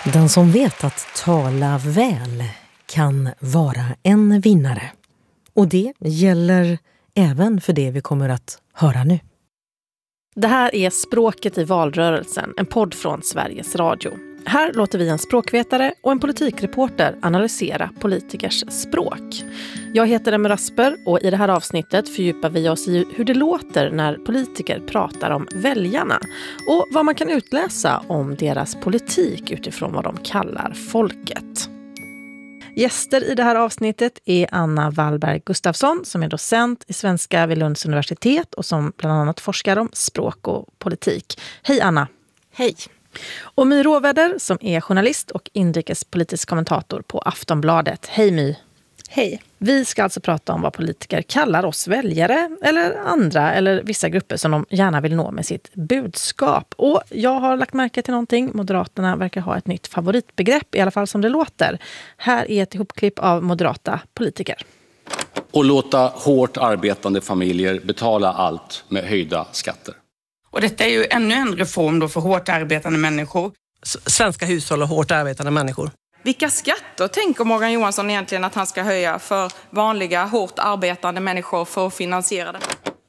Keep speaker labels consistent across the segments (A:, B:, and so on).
A: Den som vet att tala väl kan vara en vinnare. Och det gäller även för det vi kommer att höra nu.
B: Det här är Språket i valrörelsen, en podd från Sveriges Radio. Här låter vi en språkvetare och en politikreporter analysera politikers språk. Jag heter Emma Rasper och i det här avsnittet fördjupar vi oss i hur det låter när politiker pratar om väljarna och vad man kan utläsa om deras politik utifrån vad de kallar folket. Gäster i det här avsnittet är Anna Wallberg Gustafsson som är docent i svenska vid Lunds universitet och som bland annat forskar om språk och politik. Hej Anna!
C: Hej!
B: Och My Råväder som är journalist och inrikespolitisk kommentator på Aftonbladet. Hej My!
C: Hej!
B: Vi ska alltså prata om vad politiker kallar oss väljare eller andra eller vissa grupper som de gärna vill nå med sitt budskap. Och jag har lagt märke till någonting. Moderaterna verkar ha ett nytt favoritbegrepp, i alla fall som det låter. Här är ett ihopklipp av moderata politiker.
D: Och låta hårt arbetande familjer betala allt med höjda skatter.
E: Och detta är ju ännu en reform då för hårt arbetande människor.
F: Svenska hushåll och hårt arbetande människor.
G: Vilka skatter tänker Morgan Johansson egentligen att han ska höja för vanliga, hårt arbetande människor för att finansiera det?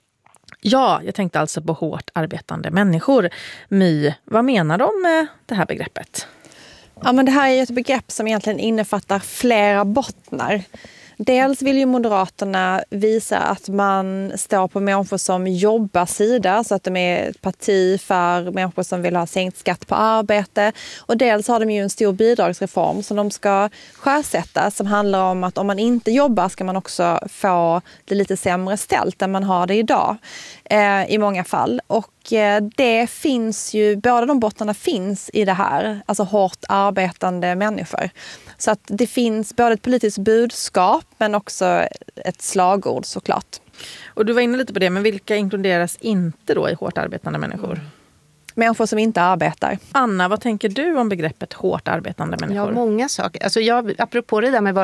B: Ja, jag tänkte alltså på hårt arbetande människor. My, vad menar de med det här begreppet?
C: Ja, men det här är ett begrepp som egentligen innefattar flera bottnar. Dels vill ju Moderaterna visa att man står på människor som jobbar sida, så att de är ett parti för människor som vill ha sänkt skatt på arbete. Och dels har de ju en stor bidragsreform som de ska sjösätta som handlar om att om man inte jobbar ska man också få det lite sämre ställt än man har det idag i många fall. Och det finns ju, båda de bottnarna finns i det här, alltså hårt arbetande människor. Så att det finns både ett politiskt budskap men också ett slagord såklart.
B: Och du var inne lite på det, men vilka inkluderas inte då i hårt arbetande människor?
C: Människor som inte arbetar.
B: Anna, vad tänker du om begreppet hårt arbetande människor?
H: Ja, många saker. Alltså apropå det där med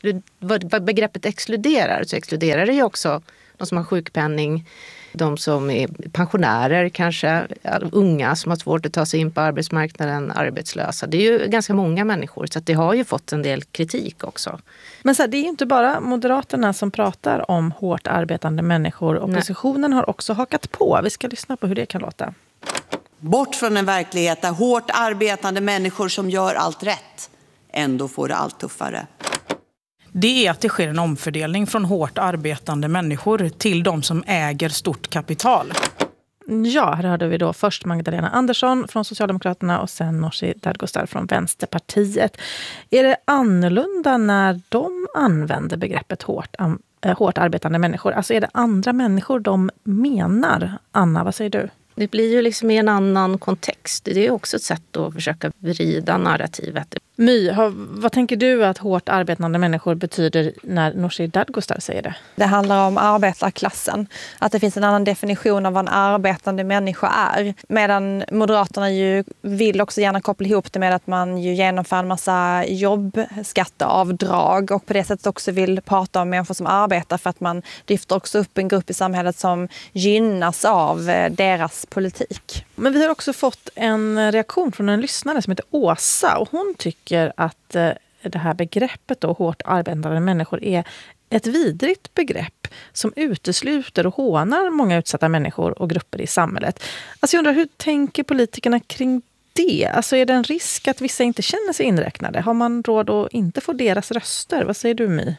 H: vad begreppet exkluderar, så exkluderar det ju också de som har sjukpenning, de som är pensionärer kanske, unga som har svårt att ta sig in på arbetsmarknaden, arbetslösa. Det är ju ganska många människor så att det har ju fått en del kritik också.
B: Men så här, det är ju inte bara Moderaterna som pratar om hårt arbetande människor. Oppositionen har också hakat på. Vi ska lyssna på hur det kan låta.
I: Bort från en verklighet där hårt arbetande människor som gör allt rätt ändå får det allt tuffare.
J: Det är att det sker en omfördelning från hårt arbetande människor till de som äger stort kapital.
B: Ja, här hörde vi då först Magdalena Andersson från Socialdemokraterna och sen Nooshi Dadgostar från Vänsterpartiet. Är det annorlunda när de använder begreppet hårt arbetande människor? Alltså är det andra människor de menar? Anna, vad säger du?
H: Det blir ju liksom i en annan kontext. Det är också ett sätt att försöka vrida narrativet.
B: My, vad tänker du att hårt arbetande människor betyder när Nooshi Dadgostar säger det?
C: Det handlar om arbetarklassen. Att det finns en annan definition av vad en arbetande människa är. Medan Moderaterna ju vill också gärna koppla ihop det med att man ju genomför en massa jobbskatteavdrag och på det sättet också vill prata om människor som arbetar för att man lyfter också upp en grupp i samhället som gynnas av deras politik.
B: Men vi har också fått en reaktion från en lyssnare som heter Åsa och hon tycker att det här begreppet då, hårt arbetande människor är ett vidrigt begrepp som utesluter och hånar många utsatta människor och grupper i samhället. Alltså jag undrar, hur tänker politikerna kring det? Alltså är det en risk att vissa inte känner sig inräknade? Har man råd att inte få deras röster? Vad säger du, My?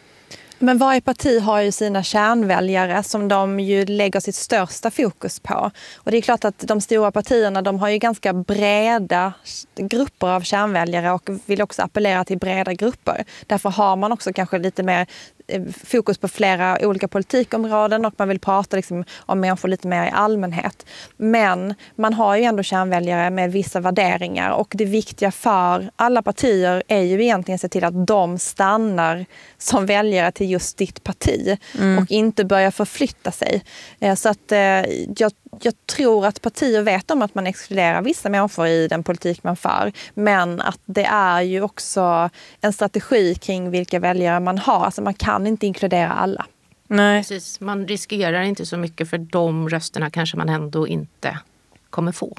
C: Men varje parti har ju sina kärnväljare som de ju lägger sitt största fokus på. Och det är klart att de stora partierna de har ju ganska breda grupper av kärnväljare och vill också appellera till breda grupper. Därför har man också kanske lite mer fokus på flera olika politikområden och man vill prata liksom om människor lite mer i allmänhet. Men man har ju ändå kärnväljare med vissa värderingar och det viktiga för alla partier är ju egentligen att se till att de stannar som väljare till just ditt parti och inte börjar förflytta sig. Så att jag tror att partier vet om att man exkluderar vissa människor i den politik man för, men att det är ju också en strategi kring vilka väljare man har. Alltså man kan inte inkludera alla.
B: Nej.
H: Precis, man riskerar inte så mycket för de rösterna kanske man ändå inte kommer få.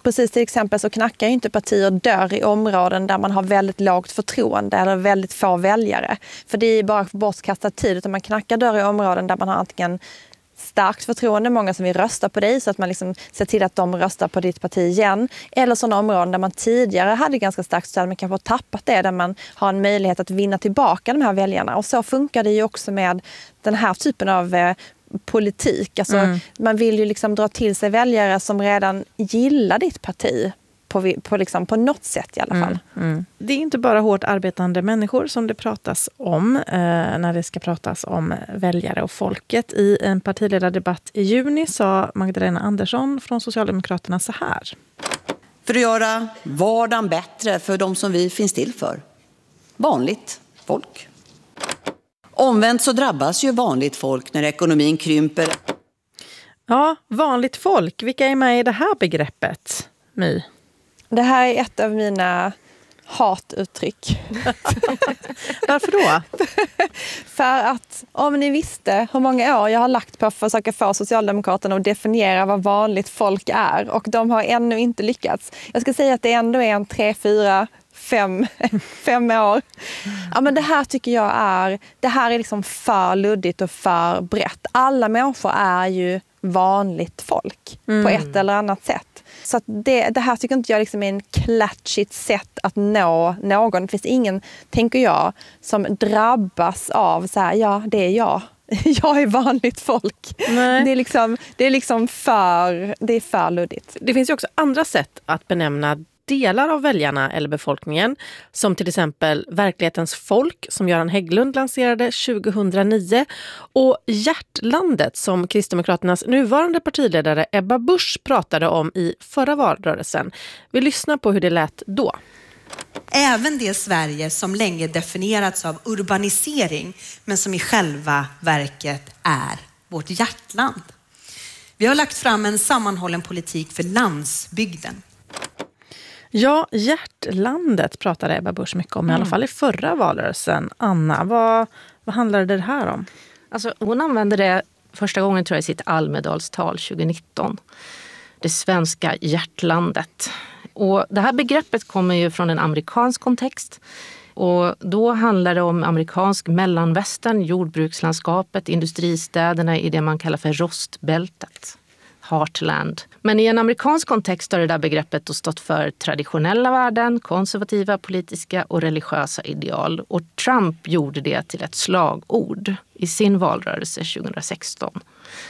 C: Precis, till exempel så knackar ju inte partier dörr i områden där man har väldigt lågt förtroende eller väldigt få väljare. För det är bara bortkastad tid, utan man knackar dörr i områden där man har antingen starkt förtroende, många som vill rösta på dig så att man liksom ser till att de röstar på ditt parti igen. Eller sådana områden där man tidigare hade ganska starkt stöd men kanske har tappat det, där man har en möjlighet att vinna tillbaka de här väljarna. Och så funkar det ju också med den här typen av politik. Alltså, man vill ju liksom dra till sig väljare som redan gillar ditt parti. På något sätt i alla fall.
B: Det är inte bara hårt arbetande människor som det pratas om när det ska pratas om väljare och folket. I en partiledardebatt i juni sa Magdalena Andersson från Socialdemokraterna så här.
I: För att göra vardagen bättre för de som vi finns till för. Vanligt folk. Omvänt så drabbas ju vanligt folk när ekonomin krymper.
B: Ja, vanligt folk. Vilka är med i det här begreppet, My?
C: Det här är ett av mina hatuttryck.
B: Varför då?
C: För att om ni visste hur många år jag har lagt på att försöka få Socialdemokraterna att definiera vad vanligt folk är. Och de har ännu inte lyckats. Jag ska säga att det ändå är en 3, 4, 5 år. Ja, men det här tycker jag är liksom för luddigt och för brett. Alla människor är ju vanligt folk på ett eller annat sätt. Så att det här tycker inte jag liksom är en klatschigt sätt att nå någon. Det finns ingen, tänker jag, som drabbas av så här, ja, det är jag. Jag är vanligt folk. Nej. Det är för luddigt.
B: Det finns ju också andra sätt att benämna delar av väljarna eller befolkningen, som till exempel Verklighetens folk som Göran Hägglund lanserade 2009 och Hjärtlandet som Kristdemokraternas nuvarande partiledare Ebba Busch pratade om i förra valrörelsen. Vi lyssnar på hur det lät då.
K: Även det Sverige som länge definierats av urbanisering men som i själva verket är vårt hjärtland. Vi har lagt fram en sammanhållen politik för landsbygden.
B: Ja, Hjärtlandet pratade Ebba Busch mycket om, i alla fall i förra valrörelsen. Anna, vad handlade det här om?
H: Alltså, hon använde det första gången, tror jag, i sitt Almedalstal 2019. Det svenska hjärtlandet. Och det här begreppet kommer ju från en amerikansk kontext. Och då handlar det om amerikansk mellanvästern, jordbrukslandskapet, industristäderna i det man kallar för rostbältet. Heartland. Men i en amerikansk kontext har det där begreppet då stått för traditionella värden, konservativa, politiska och religiösa ideal. Och Trump gjorde det till ett slagord i sin valrörelse 2016.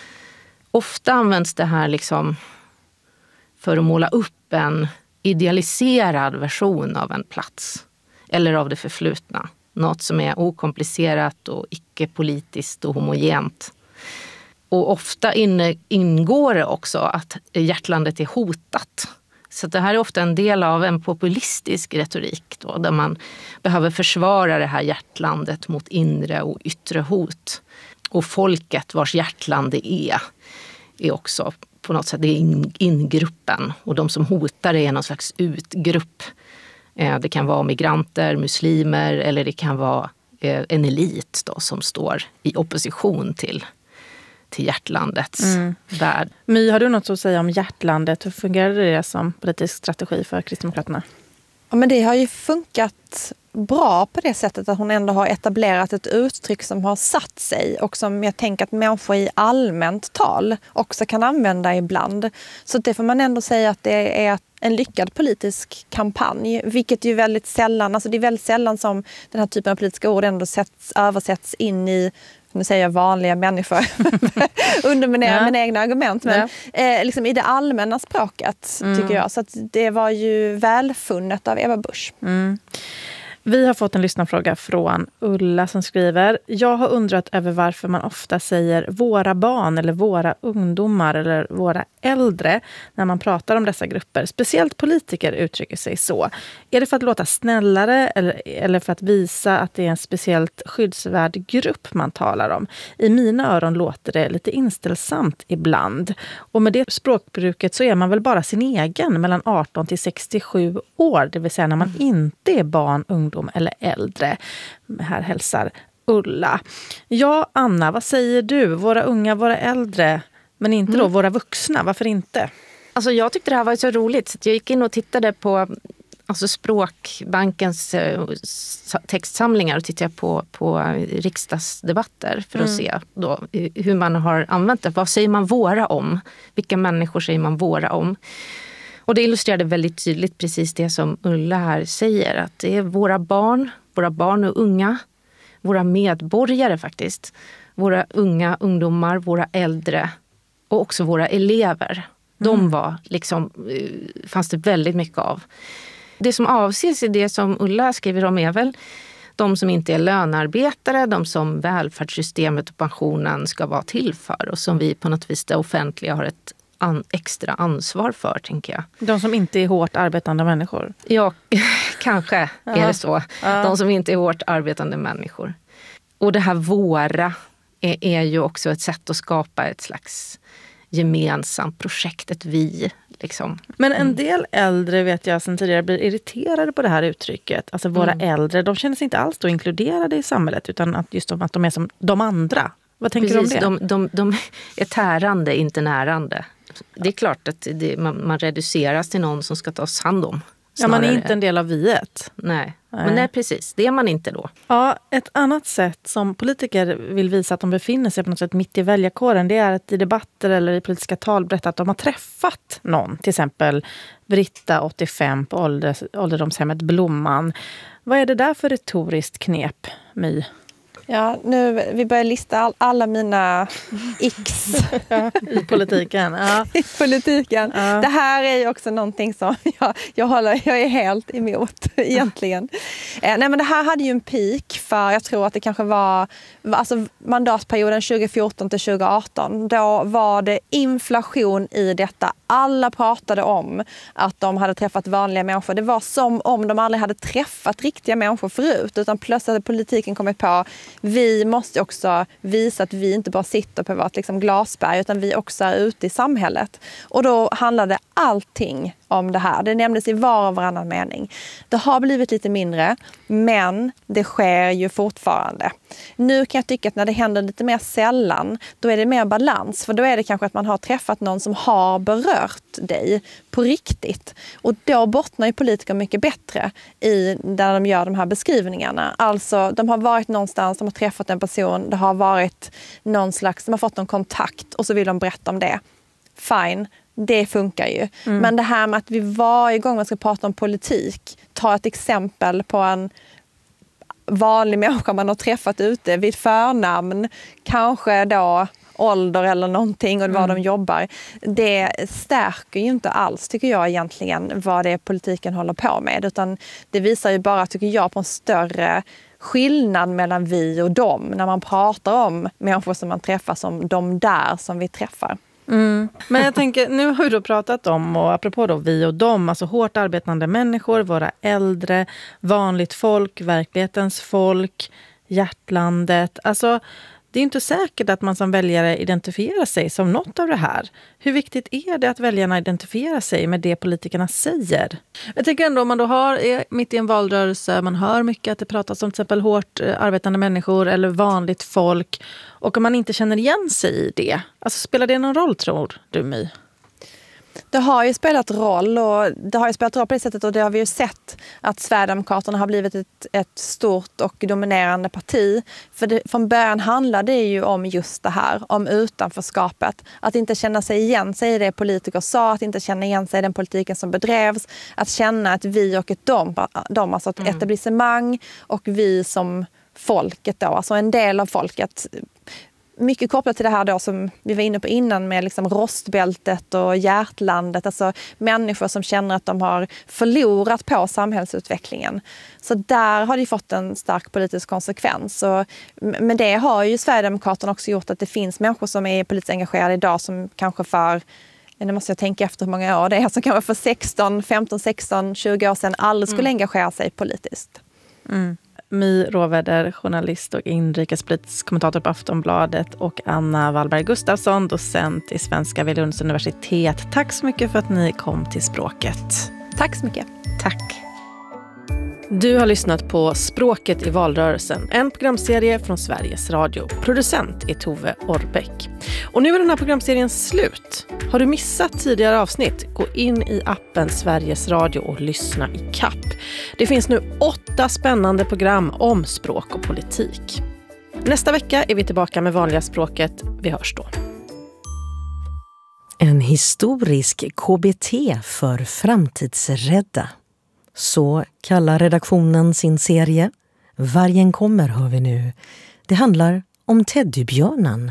H: Ofta används det här liksom för att måla upp en idealiserad version av en plats eller av det förflutna. Något som är okomplicerat och icke-politiskt och homogent. Och ofta ingår det också att hjärtlandet är hotat. Så det här är ofta en del av en populistisk retorik då, där man behöver försvara det här hjärtlandet mot inre och yttre hot. Och folket vars hjärtland det är också på något sätt ingruppen. Och de som hotar är någon slags utgrupp. Det kan vara migranter, muslimer eller det kan vara en elit då, som står i opposition till hjärtlandets värld.
B: My, har du något att säga om hjärtlandet? Hur fungerade det som politisk strategi för Kristdemokraterna?
C: Ja, men det har ju funkat bra på det sättet att hon ändå har etablerat ett uttryck som har satt sig och som jag tänker att människor i allmänt tal också kan använda ibland. Så det får man ändå säga att det är en lyckad politisk kampanj, vilket ju väldigt sällan, alltså det är väldigt sällan som den här typen av politiska ord ändå översätts in i, nu säger jag vanliga människor, underminerar mina egna argument, men liksom i det allmänna språket tycker jag. Så att det var ju välfunnet av Ebba Busch.
B: Vi har fått en lyssnarfråga från Ulla som skriver: jag har undrat över varför man ofta säger våra barn eller våra ungdomar eller våra äldre när man pratar om dessa grupper. Speciellt politiker uttrycker sig så. Är det för att låta snällare eller för att visa att det är en speciellt skyddsvärd grupp man talar om? I mina öron låter det lite inställsamt ibland. Och med det språkbruket så är man väl bara sin egen mellan 18 till 67 år. Det vill säga när man inte är barn, ungdom eller äldre. Här hälsar Ulla. Ja, Anna, vad säger du? Våra unga, våra äldre, men inte då våra vuxna. Varför inte?
H: Alltså jag tyckte det här var så roligt. Så jag gick in och tittade på Språkbankens textsamlingar och tittade på riksdagsdebatter för att se då hur man har använt det. Vad säger man våra om? Vilka människor säger man våra om? Och det illustrerade väldigt tydligt precis det som Ulla här säger. Att det är våra barn och unga, våra medborgare faktiskt. Våra unga ungdomar, våra äldre och också våra elever. De var liksom, fanns det väldigt mycket av. Det som avses i det som Ulla skriver om är väl de som inte är lönarbetare, de som välfärdssystemet och pensionen ska vara till för och som vi på något vis det offentliga har ett extra ansvar för, tänker jag.
B: De som inte är hårt arbetande människor?
H: Ja, kanske är det så. De som inte är hårt arbetande människor. Och det här våra är ju också ett sätt att skapa ett slags gemensamt projekt, ett vi. Liksom.
B: Men en del äldre vet jag sedan tidigare blir irriterade på det här uttrycket. Alltså våra äldre, de känner sig inte alls då inkluderade i samhället utan att just att de är som de andra. Vad tänker du om det?
H: De är tärande, inte närande. Det är klart att man reduceras till någon som ska tas hand om.
B: Ja, man är inte en del av viet.
H: Nej, men nej, precis. Det är man inte då.
B: Ja, ett annat sätt som politiker vill visa att de befinner sig på något sätt mitt i väljarkåren, det är att i debatter eller i politiska tal berätta att de har träffat någon. Till exempel Britta, 85, på ålderdomshemmet Blomman. Vad är det där för retoriskt knep, My?
C: Ja, vi börjar lista alla mina x
B: i politiken. Ja.
C: I politiken.
B: Ja.
C: Det här är ju också någonting som jag är helt emot egentligen. Nej, men det här hade ju en peak för, jag tror att det kanske var alltså mandatperioden 2014 till 2018. Då var det inflation i detta. Alla pratade om att de hade träffat vanliga människor. Det var som om de aldrig hade träffat riktiga människor förut, utan plötsligt hade politiken kommit på vi måste också visa att vi inte bara sitter på vårt liksom glasberg utan vi också är ute i samhället. Och då handlade allting om det här. Det nämndes i var och varannan mening. Det har blivit lite mindre, men det sker ju fortfarande. Nu kan jag tycka att när det händer lite mer sällan, då är det mer balans. För då är det kanske att man har träffat någon som har berört dig på riktigt. Och då bottnar ju politiker mycket bättre i där de gör de här beskrivningarna. Alltså, de har varit någonstans, de har träffat en person, det har varit någon slags, de har fått någon kontakt och så vill de berätta om det. Fine. Det funkar ju. Men det här med att vi varje gång man ska prata om politik, ta ett exempel på en vanlig människa man har träffat ute vid förnamn, kanske då ålder eller någonting och var de jobbar. Det stärker ju inte alls, tycker jag egentligen, vad det är politiken håller på med. Utan det visar ju bara, tycker jag, på en större skillnad mellan vi och dem. När man pratar om människor som man träffar som de där som vi träffar.
B: Men jag tänker, nu har vi då pratat om, och apropå då vi och dem, alltså hårt arbetande människor, våra äldre, vanligt folk, verklighetens folk, hjärtlandet. Alltså, det är inte säkert att man som väljare identifierar sig som något av det här. Hur viktigt är det att väljarna identifierar sig med det politikerna säger? Jag tänker ändå om man då är mitt i en valrörelse, man hör mycket att det pratas om till exempel hårt arbetande människor eller vanligt folk, och om man inte känner igen sig i det, alltså spelar det någon roll, tror du, My?
C: Det har ju spelat roll, och det har ju spelat roll på det sättet, och det har vi ju sett att Sverigedemokraterna har blivit ett stort och dominerande parti. För från början handlade det ju om just det här, om utanförskapet. Att inte känna sig igen sig i det politiker sa, att inte känna igen sig i den politiken som bedrevs. Att känna att vi och ett de alltså ett etablissemang och vi som folket då, alltså en del av folket. Mycket kopplat till det här då som vi var inne på innan med liksom rostbältet och hjärtlandet. Alltså människor som känner att de har förlorat på samhällsutvecklingen. Så där har det fått en stark politisk konsekvens. Men det har ju Sverigedemokraterna också gjort, att det finns människor som är politiskt engagerade idag som kanske för, nu måste jag tänka efter hur många år det är, som kanske för 15, 16, 20 år sedan aldrig skulle engagera sig politiskt.
B: My Råväder, journalist och inrikespolitisk kommentator på Aftonbladet, och Anna Wallberg Gustafsson, docent i svenska vid Lunds universitet. Tack så mycket för att ni kom till Språket.
C: Tack så mycket.
H: Tack.
B: Du har lyssnat på Språket i valrörelsen, en programserie från Sveriges Radio. Producent är Tove Orbeck. Och nu är den här programserien slut. Har du missat tidigare avsnitt? Gå in i appen Sveriges Radio och lyssna i kapp. Det finns nu 8 spännande program om språk och politik. Nästa vecka är vi tillbaka med vanliga språket. Vi hörs då.
A: En historisk KBT för framtidsrädda. Så kallar redaktionen sin serie. Vargen kommer hör vi nu. Det handlar om teddybjörnen.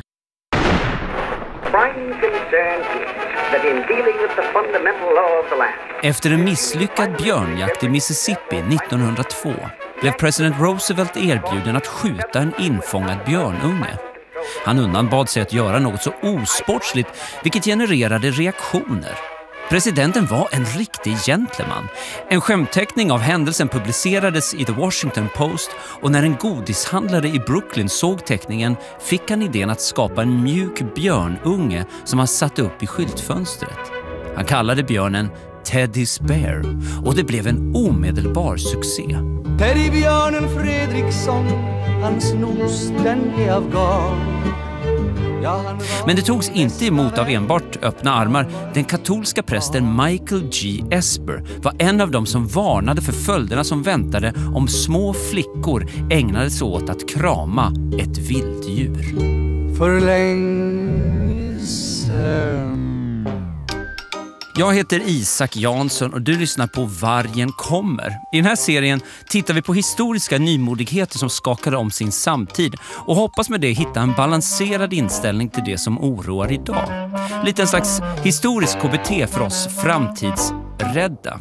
L: Efter en misslyckad björnjakt i Mississippi 1902 blev president Roosevelt erbjuden att skjuta en infångad björnunge. Han undanbad sig att göra något så osportsligt, vilket genererade reaktioner. Presidenten var en riktig gentleman. En skämtteckning av händelsen publicerades i The Washington Post och när en godishandlare i Brooklyn såg teckningen fick han idén att skapa en mjuk björnunge som han satte upp i skyltfönstret. Han kallade björnen Teddy's Bear och det blev en omedelbar succé.
M: Teddybjörnen Fredriksson, hans nos den är av garn.
L: Men det togs inte emot av enbart öppna armar. Den katolska prästen Michael G. Esper var en av dem som varnade för följderna som väntade om små flickor ägnade sig åt att krama ett vilddjur.
M: För länge sedan.
L: Jag heter Isak Jansson och du lyssnar på Vargen kommer. I den här serien tittar vi på historiska nymodigheter som skakade om sin samtid och hoppas med det hitta en balanserad inställning till det som oroar idag. Lite en slags historisk KBT för oss framtidsrädda.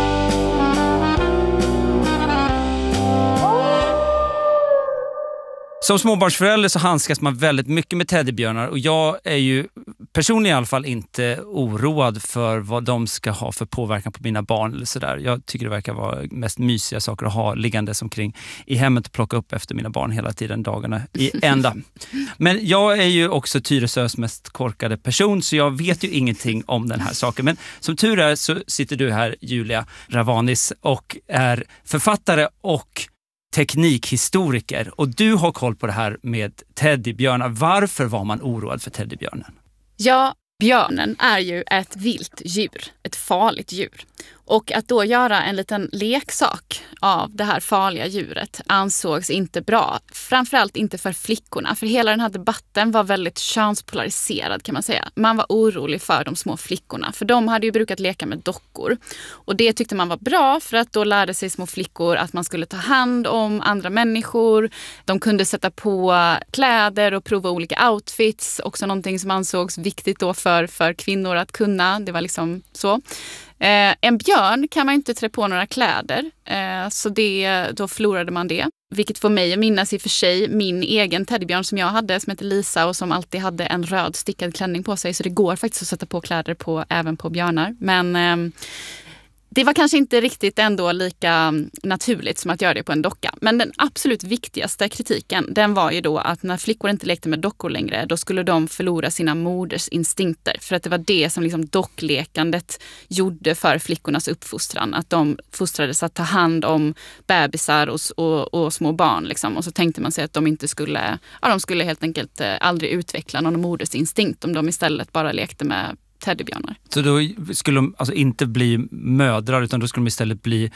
L: Som småbarnsförälder så handskas man väldigt mycket med teddybjörnar och jag är ju personligen i alla fall inte oroad för vad de ska ha för påverkan på mina barn eller sådär. Jag tycker det verkar vara mest mysiga saker att ha liggandes omkring i hemmet och plocka upp efter mina barn hela tiden, dagarna i ända. Men jag är ju också Tyresös mest korkade person så jag vet ju ingenting om den här saken. Men som tur är så sitter du här, Julia Ravanis, och är författare och teknikhistoriker och du har koll på det här med teddybjörnar. Varför var man oroad för teddybjörnen?
N: Ja, björnen är ju ett vilt djur, ett farligt djur. Och att då göra en liten leksak av det här farliga djuret ansågs inte bra. Framförallt inte för flickorna. För hela den här debatten var väldigt könspolariserad kan man säga. Man var orolig för de små flickorna. För de hade ju brukat leka med dockor. Och det tyckte man var bra för att då lärde sig små flickor att man skulle ta hand om andra människor. De kunde sätta på kläder och prova olika outfits. Också någonting som ansågs viktigt då för kvinnor att kunna. Det var liksom så. En björn kan man inte trä på några kläder, så då förlorade man det. Vilket får mig att minnas i och för sig min egen teddybjörn som jag hade, som heter Lisa och som alltid hade en röd stickad klänning på sig. Så det går faktiskt att sätta på kläder även på björnar. Men det var kanske inte riktigt ändå lika naturligt som att göra det på en docka. Men den absolut viktigaste kritiken, den var ju då att när flickor inte lekte med dockor längre, då skulle de förlora sina moders instinkter. För att det var det som liksom docklekandet gjorde för flickornas uppfostran. Att de fostrades att ta hand om bebisar och små barn. Liksom. Och så tänkte man sig att de skulle helt enkelt aldrig utveckla någon moders instinkt om de istället bara lekte med teddybjörnar. Så då skulle de alltså inte bli mödrar utan då skulle de istället bli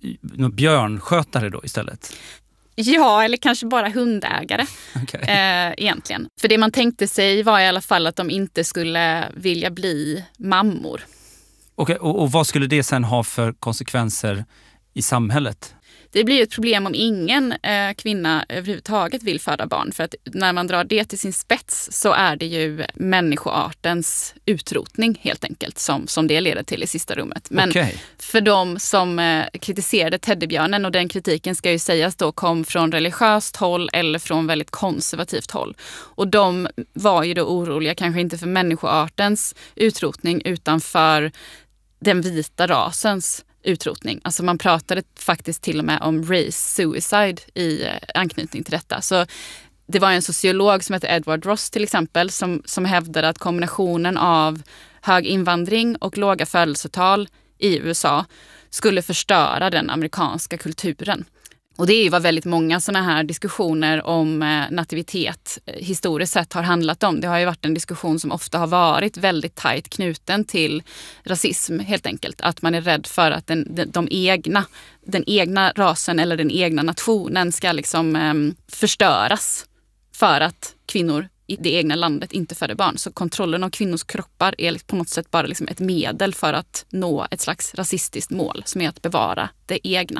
N: björnskötare då istället? Ja, eller kanske bara hundägare egentligen. För det man tänkte sig var i alla fall att de inte skulle vilja bli mammor. Okej, och vad skulle det sen ha för konsekvenser i samhället? Det blir ju ett problem om ingen kvinna överhuvudtaget vill föda barn. För att när man drar det till sin spets så är det ju människoartens utrotning helt enkelt som det leder till i sista rummet. Men för de som kritiserade teddybjörnen, och den kritiken ska ju sägas då kom från religiöst håll eller från väldigt konservativt håll. Och de var ju då oroliga kanske inte för människoartens utrotning utan för den vita rasens utrotning. Alltså man pratade faktiskt till och med om race suicide i anknytning till detta. Så det var en sociolog som heter Edward Ross till exempel som hävdade att kombinationen av hög invandring och låga födelsetal i USA skulle förstöra den amerikanska kulturen. Och det är ju vad väldigt många sådana här diskussioner om nativitet historiskt sett har handlat om. Det har ju varit en diskussion som ofta har varit väldigt tajt knuten till rasism helt enkelt. Att man är rädd för att den egna rasen eller den egna nationen ska liksom förstöras för att kvinnor i det egna landet inte föder barn. Så kontrollen av kvinnors kroppar är på något sätt bara liksom ett medel för att nå ett slags rasistiskt mål som är att bevara det egna.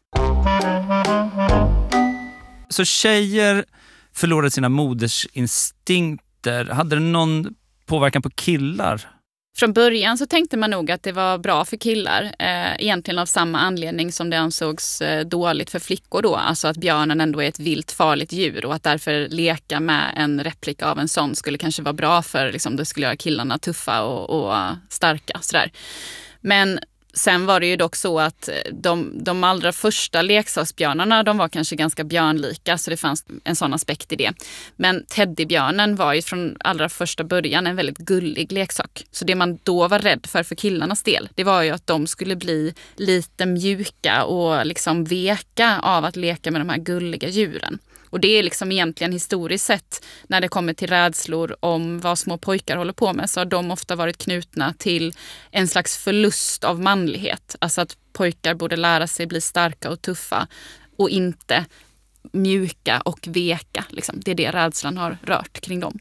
L: Så tjejer förlorade sina modersinstinkter. Hade det någon påverkan på killar?
N: Från början så tänkte man nog att det var bra för killar. Egentligen av samma anledning som det ansågs dåligt för flickor då. Alltså att björnen ändå är ett vilt farligt djur och att därför leka med en replika av en sån skulle kanske vara bra för liksom, det skulle göra killarna tuffa och starka. Sådär. Men sen var det ju dock så att de allra första leksaksbjörnarna, de var kanske ganska björnlika, så det fanns en sån aspekt i det. Men teddybjörnen var ju från allra första början en väldigt gullig leksak. Så det man då var rädd för killarnas del, det var ju att de skulle bli lite mjuka och liksom veka av att leka med de här gulliga djuren. Och det är liksom egentligen historiskt sett när det kommer till rädslor om vad små pojkar håller på med så har de ofta varit knutna till en slags förlust av manlighet. Alltså att pojkar borde lära sig bli starka och tuffa och inte mjuka och veka. Liksom. Det är det rädslan har rört kring dem.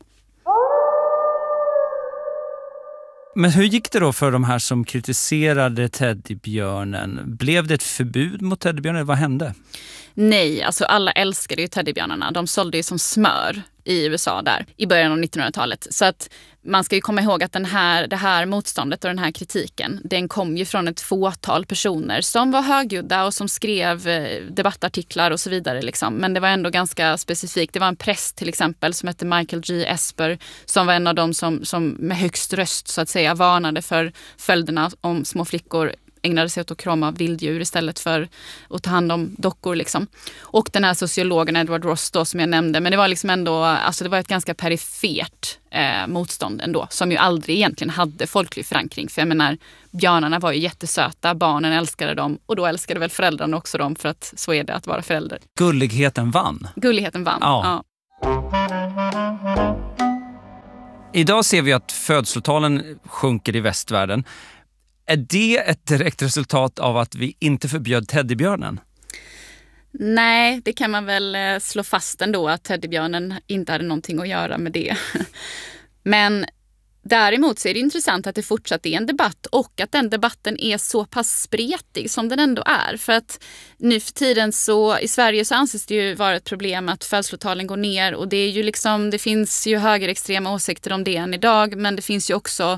L: Men hur gick det då för de här som kritiserade teddybjörnen? Blev det ett förbud mot teddybjörnen? Vad hände?
N: Nej, alltså alla älskade ju teddybjörnarna. De sålde ju som smör i USA där i början av 1900-talet. Så att man ska ju komma ihåg att det här motståndet och den här kritiken, den kom ju från ett fåtal personer som var högljudda och som skrev debattartiklar och så vidare. Liksom. Men det var ändå ganska specifikt. Det var en präst till exempel som hette Michael G. Esper som var en av dem som med högst röst så att säga varnade för följderna om små flickor ägnade sig åt att krama vilddjur istället för att ta hand om dockor. Liksom. Och den här sociologen Edward Ross då, som jag nämnde. Men det var liksom ändå, alltså det var ett ganska perifert motstånd ändå. Som ju aldrig egentligen hade folklig förankring. För jag menar, björnarna var ju jättesöta, barnen älskade dem. Och då älskade väl föräldrarna också dem, för att så är det att vara förälder.
L: Gulligheten vann.
N: Gulligheten vann, ja.
L: Idag ser vi att födslotalen sjunker i västvärlden. Är det ett direkt resultat av att vi inte förbjöd teddybjörnen?
N: Nej, det kan man väl slå fast ändå att teddybjörnen inte hade någonting att göra med det. Men däremot så är det intressant att det fortsatt är en debatt och att den debatten är så pass spretig som den ändå är. För att nu för tiden så i Sverige så anses det ju vara ett problem att födslotalen går ner och det är ju liksom, det finns ju högerextrema åsikter om det än idag, men det finns ju också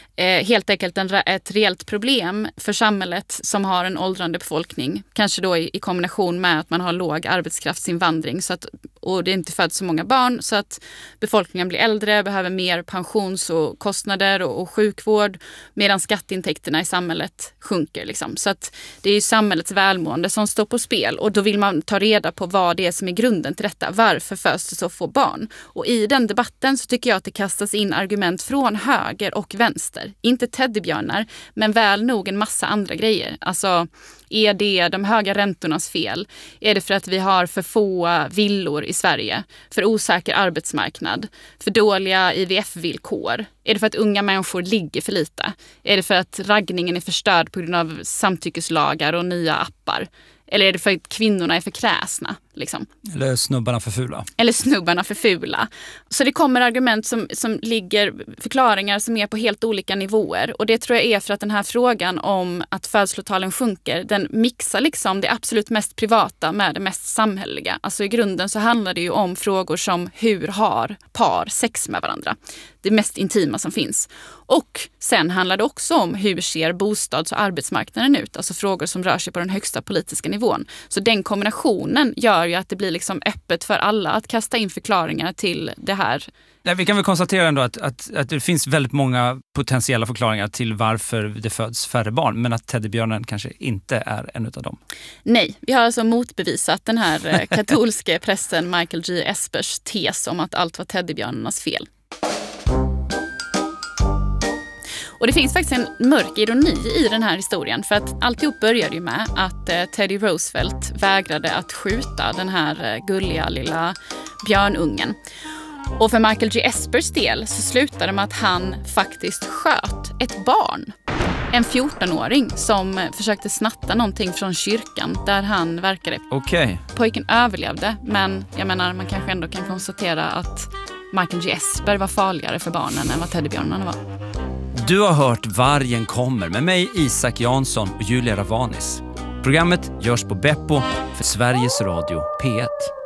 N: helt enkelt ett reellt problem för samhället som har en åldrande befolkning. Kanske då i kombination med att man har låg arbetskraftsinvandring och det inte föds så många barn så att befolkningen blir äldre, behöver mer pensions- och kostnader och sjukvård medan skatteintäkterna i samhället sjunker. Liksom. Så att det är ju samhällets välmående som står på spel och då vill man ta reda på vad det är som är grunden till detta. Varför föds det så få barn? Och i den debatten så tycker jag att det kastas in argument från höger och vänster. Inte teddybjörnar, men väl nog en massa andra grejer. Alltså, är det de höga räntornas fel? Är det för att vi har för få villor i Sverige? För osäker arbetsmarknad? För dåliga IVF-villkor? Är det för att unga människor ligger för lite? Är det för att raggningen är förstörd på grund av samtyckeslagar och nya appar? Eller är det för att kvinnorna är för kräsna? Liksom?
L: Eller snubbarna för fula.
N: Eller snubbarna för fula. Så det kommer argument som ligger, förklaringar som är på helt olika nivåer. Och det tror jag är för att den här frågan om att födslotalen sjunker, den mixar liksom det absolut mest privata med det mest samhälleliga. Alltså i grunden så handlar det ju om frågor som hur har par sex med varandra? Det mest intima som finns. Och sen handlar det också om hur ser bostads- och arbetsmarknaden ut? Alltså frågor som rör sig på den högsta politiska nivån. Så den kombinationen gör ju att det blir liksom öppet för alla att kasta in förklaringar till det här.
L: Nej, vi kan väl konstatera ändå att det finns väldigt många potentiella förklaringar till varför det föds färre barn, men att teddybjörnen kanske inte är en av dem.
N: Nej, vi har alltså motbevisat den här katolske prästen Michael G. Espers tes om att allt var teddybjörnarnas fel. Och det finns faktiskt en mörk ironi i den här historien, för att alltihop började ju med att Teddy Roosevelt vägrade att skjuta den här gulliga lilla björnungen. Och för Michael J. Espers del så slutade det med att han faktiskt sköt ett barn. En 14-åring som försökte snatta någonting från kyrkan där han verkade.
L: Okej.
N: Pojken överlevde, men jag menar, man kanske ändå kan konstatera att Michael J. Esper var farligare för barnen än vad teddybjörnarna var.
L: Du har hört Vargen kommer med mig, Isak Jansson och Julia Ravanis. Programmet görs på Beppo för Sveriges Radio P1.